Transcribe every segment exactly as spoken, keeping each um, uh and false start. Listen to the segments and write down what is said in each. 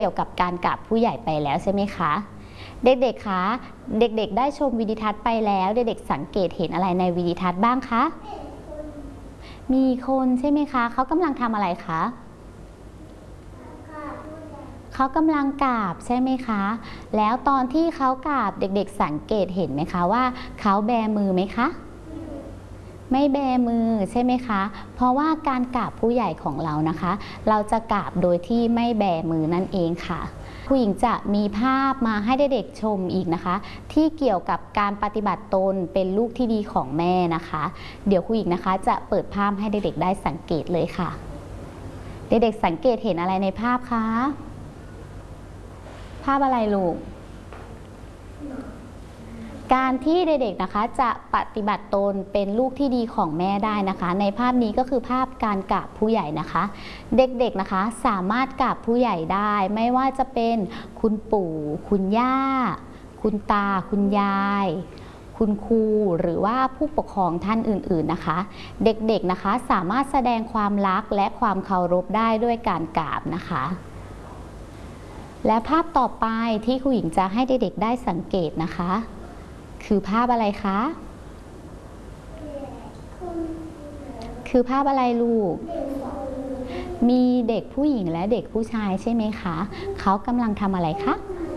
เกี่ยวกับการกราบผู้ใหญ่ไปแล้วใช่ไหมคะเด็กๆคะเด็กๆได้ชมวิดีทัศน์ไปแล้วเด็กๆสังเกตเห็นอะไรในวิดีทัศน์บ้างคะมีคนใช่ไหมคะเขากำลังทำอะไรคะเขากำลังกราบใช่ไหมคะแล้วตอนที่เขากราบเด็กๆสังเกตเห็นไหมคะว่าเขาแบมือไหมคะไม่แบมือใช่ไหมคะเพราะว่าการกราบผู้ใหญ่ของเรานะคะเราจะกราบโดยที่ไม่แบมือนั่นเองค่ะผู้หญิงจะมีภาพมาให้เด็กๆชมอีกนะคะที่เกี่ยวกับการปฏิบัติตนเป็นลูกที่ดีของแม่นะคะเดี๋ยวผู้หญิงนะคะจะเปิดภาพให้เด็กๆได้สังเกตเลยค่ะเด็กๆสังเกตเห็นอะไรในภาพคะภาพอะไรลูกการที่เด็กๆนะคะจะปฏิบัติตนเป็นลูกที่ดีของแม่ได้นะคะในภาพนี้ก็คือภาพการกราบผู้ใหญ่นะคะเด็กๆนะคะสามารถกราบผู้ใหญ่ได้ไม่ว่าจะเป็นคุณปู่คุณย่าคุณตาคุณยายคุณครูหรือว่าผู้ปกครองท่านอื่นๆนะคะเด็กๆนะคะสามารถแสดงความรักและความเคารพได้ด้วยการกราบนะคะและภาพต่อไปที่ครูหญิงจะให้เด็กๆได้สังเกตนะคะคือภาพอะไรคะคือภาพอะไรลูกมีเด็กผู้หญิงและเด็กผู้ชายใช่ไหมคะเขากำลังทำอะไรคะ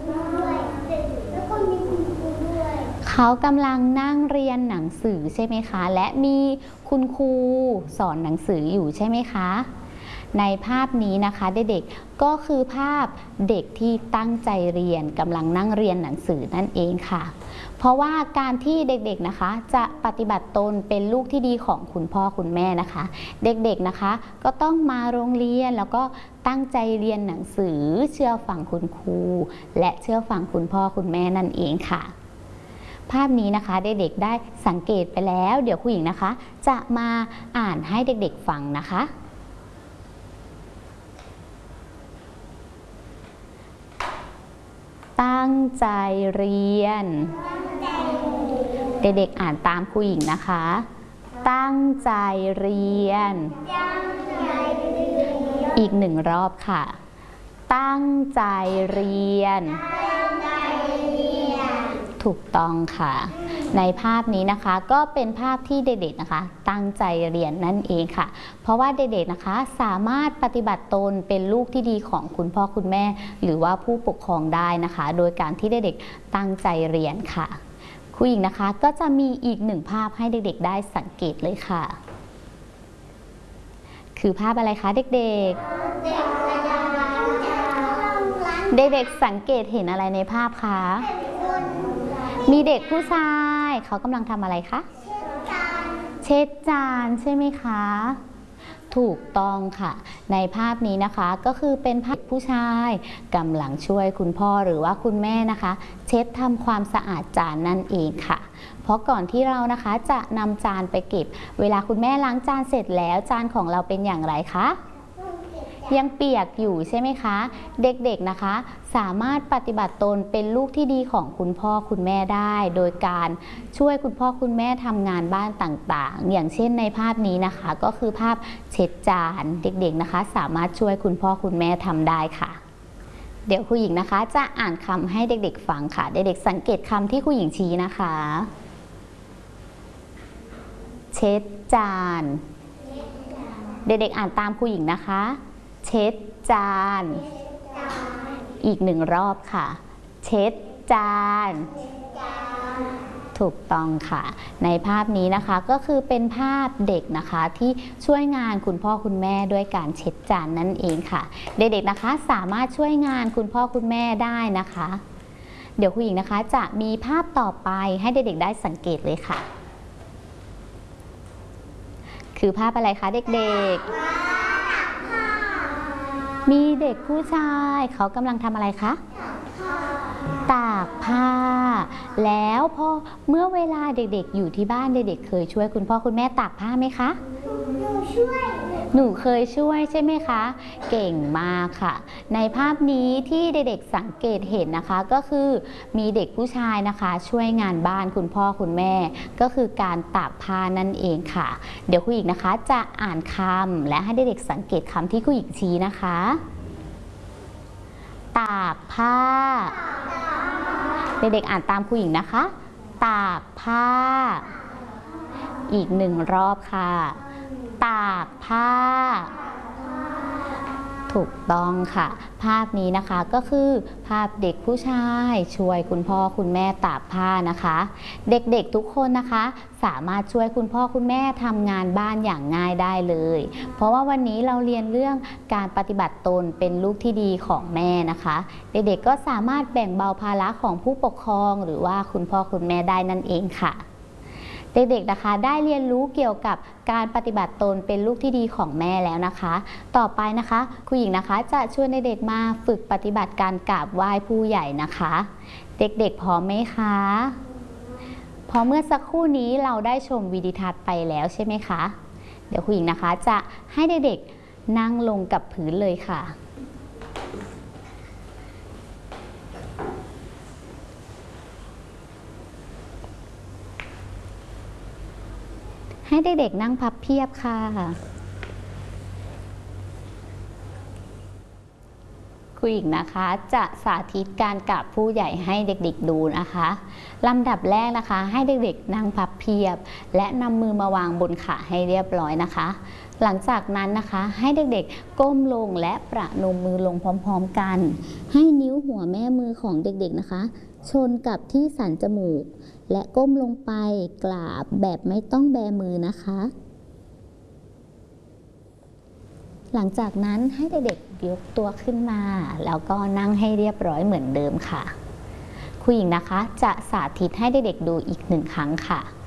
เขากำลังนั่งเรียนหนังสือใช่ไหมคะและมีคุณครูสอนหนังสืออยู่ใช่ไหมคะในภาพนี้นะคะเด็กๆก็คือภาพเด็กที่ตั้งใจเรียนกำลังนั่งเรียนหนังสือนั่นเองค่ะเพราะว่าการที่เด็กๆนะคะจะปฏิบัติตนเป็นลูกที่ดีของคุณพ่อคุณแม่นะคะเด็กๆนะคะก็ต้องมาโรงเรียนแล้วก็ตั้งใจเรียนหนังสือเชื่อฟังคุณครูและเชื่อฟังคุณพ่อคุณแม่นั่นเองค่ะภาพนี้นะคะเด็กๆได้สังเกตไปแล้วเดี๋ยวครูหญิงนะคะจะมาอ่านให้เด็กๆฟังนะคะตั้งใจเรียนเด็กๆอ่านตามครูหญิงนะคะตั้งใจเรียนอีกหนึ่งรอบค่ะตั้งใจเรียนถูกต้องค่ะในภาพนี้นะคะก็เป็นภาพที่เด็กๆนะคะตั้งใจเรียนนั่นเองค่ะเพราะว่าเด็กๆนะคะสามารถปฏิบัติตนเป็นลูกที่ดีของคุณพ่อคุณแม่หรือว่าผู้ปกครองได้นะคะโดยการที่เด็กๆตั้งใจเรียนค่ะครูหญิงนะคะก็จะมีอีกหนึ่งภาพให้เด็กๆได้สังเกตเลยค่ะคือภาพอะไรคะเด็กๆเด็กๆสังเกตเห็นอะไรในภาพคะมีเด็กผู้ชายเขากำลังทำอะไรคะเช็ดจานใช่ไหมคะถูกต้องค่ะในภาพนี้นะคะก็คือเป็นภาพผู้ชายกำลังช่วยคุณพ่อหรือว่าคุณแม่นะคะเช็ดทำความสะอาดจานนั่นเองค่ะเพราะก่อนที่เรานะคะจะนำจานไปเก็บเวลาคุณแม่ล้างจานเสร็จแล้วจานของเราเป็นอย่างไรคะยังเปียกอยู่ใช่ไหมคะเด็กๆนะคะสามารถปฏิบัติตนเป็นลูกที่ดีของคุณพ่อคุณแม่ได้โดยการช่วยคุณพ่อคุณแม่ทำงานบ้านต่างๆอย่างเช่นในภาพนี้นะคะก็คือภาพเช็ดจานเด็กๆนะคะสามารถช่วยคุณพ่อคุณแม่ทำได้ค่ะเดี๋ยวครูหญิงนะคะจะอ่านคำให้เด็กๆฟังค่ะเด็กๆสังเกตคำที่ครูหญิงชี้นะคะเช็ดจานเด็กๆอ่านตามครูหญิงนะคะเช็ดจานอีกหนึ่งรอบค่ะเช็ดจานถูกต้องค่ะในภาพนี้นะคะก็คือเป็นภาพเด็กนะคะที่ช่วยงานคุณพ่อคุณแม่ด้วยการเช็ดจานนั่นเองค่ะเด็กๆนะคะสามารถช่วยงานคุณพ่อคุณแม่ได้นะคะเดี๋ยวคุณหญิงนะคะจะมีภาพต่อไปให้เด็กๆได้สังเกตเลยค่ะคือภาพอะไรคะเด็กๆมีเด็กผู้ชายเขากำลังทำอะไรคะตากผ้าแล้วพอเมื่อเวลาเด็กๆอยู่ที่บ้านเด็กๆเคยช่วยคุณพ่อคุณแม่ตากผ้าไหมคะหนูช่วยหนูเคยช่วยใช่ไหมคะเก่งมากค่ะในภาพนี้ที่เด็กๆสังเกตเห็นนะคะก็คือมีเด็กผู้ชายนะคะช่วยงานบ้านคุณพ่อคุณแม่ก็คือการตากผ้านั่นเองค่ะเดี๋ยวครูหญิงนะคะจะอ่านคำและให้เด็กๆสังเกตคำที่ครูหญิงชี้นะคะตากผ้าเด็กๆอ่านตามครูหญิงนะคะตากผ้าอีกหนึ่งรอบค่ะตากผ้าถูกต้องค่ะภาพนี้นะคะก็คือภาพเด็กผู้ชายช่วยคุณพ่อคุณแม่ตากผ้านะคะเด็กๆทุกคนนะคะสามารถช่วยคุณพ่อคุณแม่ทำงานบ้านอย่างง่ายได้เลยเพราะว่าวันนี้เราเรียนเรื่องการปฏิบัติตนเป็นลูกที่ดีของแม่นะคะเด็กๆก็สามารถแบ่งเบาภาระของผู้ปกครองหรือว่าคุณพ่อคุณแม่ได้นั่นเองค่ะเด็กๆนะคะได้เรียนรู้เกี่ยวกับการปฏิบัติตนเป็นลูกที่ดีของแม่แล้วนะคะต่อไปนะคะครูหญิงนะคะจะชวนเด็กๆมาฝึกปฏิบัติการกราบไหว้ผู้ใหญ่นะคะเด็กๆพร้อมไหมคะพอเมื่อสักครู่นี้เราได้ชมวิดีทัศน์ไปแล้วใช่ไหมคะเดี๋ยวครูหญิงนะคะจะให้เด็กๆนั่งลงกับพื้นเลยค่ะให้เด็กๆนั่งพับเพียบค่ะครูหญิงนะคะจะสาธิตการกราบผู้ใหญ่ให้เด็กๆดูนะคะลำดับแรกนะคะให้เด็กๆนั่งพับเพียบและนำมือมาวางบนขาให้เรียบร้อยนะคะหลังจากนั้นนะคะให้เด็กๆก้มลงและประนมมือลงพร้อมๆกันให้นิ้วหัวแม่มือของเด็กๆนะคะชนกับที่สันจมูกและก้มลงไปกราบแบบไม่ต้องแบมือนะคะหลังจากนั้นให้เด็กๆยกตัวขึ้นมาแล้วก็นั่งให้เรียบร้อยเหมือนเดิมค่ะครูหญิงนะคะจะสาธิตให้เด็กๆดูอีกหนึ่งครั้งค่ะ